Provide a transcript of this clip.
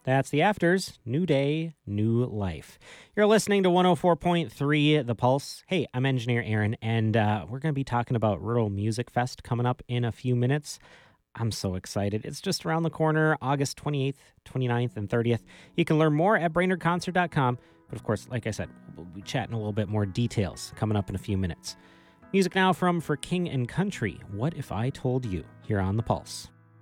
That's the Afters. New day, new life. You're listening to 104.3 The Pulse. Hey, I'm engineer Aaron, and we're going to be talking about Rural Music Fest coming up in a few minutes. I'm so excited. It's just around the corner, August 28th, 29th, and 30th. You can learn more at brainerdconcert.com. But of course, like I said, we'll be chatting a little bit more details coming up in a few minutes. Music now from For King and Country, What If I Told You, here on The Pulse.